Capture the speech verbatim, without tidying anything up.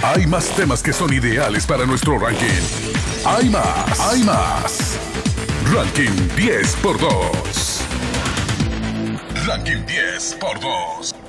Hay más temas que son ideales para nuestro ranking. Hay más, hay más. Ranking diez por dos. Ranking diez por dos.